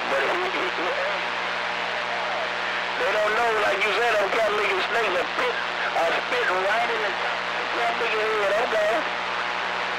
But they don't know, like you said, them Catholic snakes are spit right in the